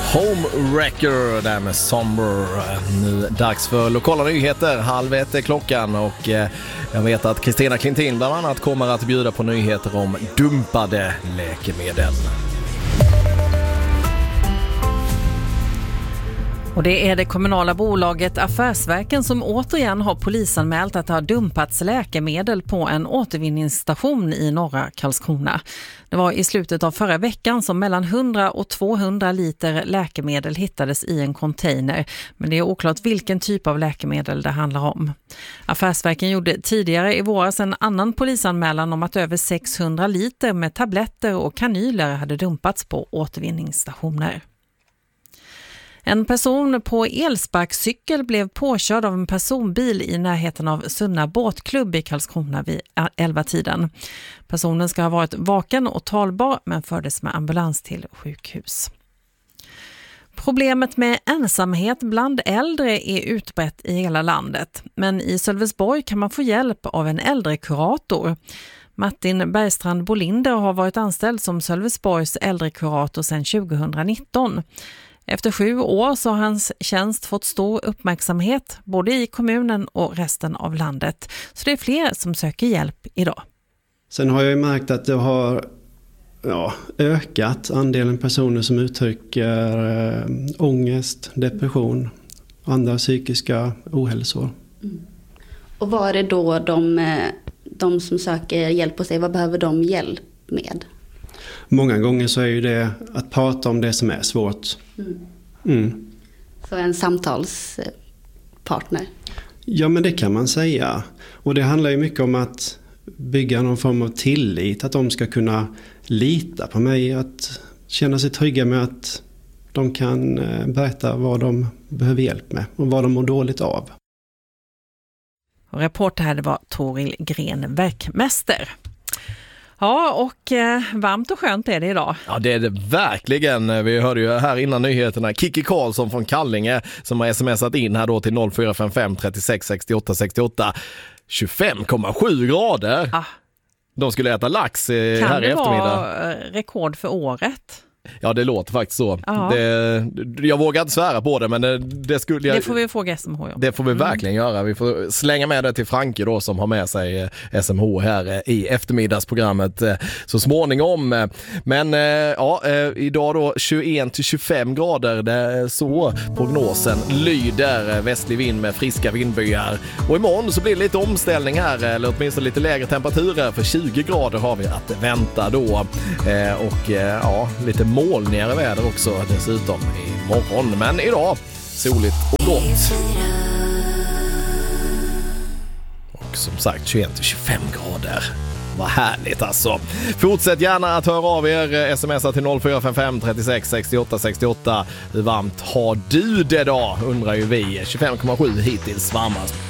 Homewrecker där med Somber. Nu dags för lokala nyheter. 12:30 är klockan och jag vet att Kristina Klintin bland annat kommer att bjuda på nyheter om dumpade läkemedel. Och det är det kommunala bolaget Affärsverken som återigen har polisanmält att det har dumpats läkemedel på en återvinningsstation i norra Karlskrona. Det var i slutet av förra veckan som mellan 100 och 200 liter läkemedel hittades i en container. Men det är oklart vilken typ av läkemedel det handlar om. Affärsverken gjorde tidigare i våras en annan polisanmälan om att över 600 liter med tabletter och kanyler hade dumpats på återvinningsstationer. En person på elsparkcykel blev påkörd av en personbil i närheten av Sunna båtklubb i Karlskrona vid 11-tiden. Personen ska ha varit vaken och talbar men fördes med ambulans till sjukhus. Problemet med ensamhet bland äldre är utbrett i hela landet. Men i Sölvesborg kan man få hjälp av en äldrekurator. Martin Bergstrand Bolinder har varit anställd som Sölvesborgs äldrekurator sedan 2019. Efter 7 år så har hans tjänst fått stor uppmärksamhet både i kommunen och resten av landet. Så det är fler som söker hjälp idag. Sen har jag ju märkt att det har ökat andelen personer som uttrycker ångest, depression och andra psykiska ohälsor. Mm. Och vad är det då de som söker hjälp hos sig, vad behöver de hjälp med? Många gånger så är ju det att prata om det som är svårt. Så en samtalspartner? Ja, men det kan man säga. Och det handlar ju mycket om att bygga någon form av tillit. Att de ska kunna lita på mig. Att känna sig trygga med att de kan berätta vad de behöver hjälp med. Och vad de mår dåligt av. Och reporter här, det var Toril Gren, verkmäster. Ja, och varmt och skönt är det idag. Ja, det är det verkligen. Vi hörde ju här innan nyheterna Kiki Karlsson från Kallinge som har smsat in här då till 0455 36 68 68. 25,7 grader. Ah. De skulle äta lax här i eftermiddag. Kan det vara rekord för året? Ja, det låter faktiskt så. Jag vågar inte svära på det, men det skulle jag... Det får vi fråga SMH om. Det får vi verkligen göra. Vi får slänga med det till Franke då som har med sig SMH här i eftermiddagsprogrammet så småningom. Men idag då 21-25 grader. Det är så prognosen lyder. Västlig vind med friska vindbyar. Och imorgon så blir det lite omställning här, eller åtminstone lite lägre temperaturer. För 20 grader har vi att vänta då. Lite molnigare väder också dessutom imorgon. Men idag soligt och gott. Och som sagt 21-25 grader. Vad härligt alltså. Fortsätt gärna att höra av er. Smsa till 0455 36 68 68. Hur varmt har du det då? Undrar ju vi. 25,7 hittills varmast.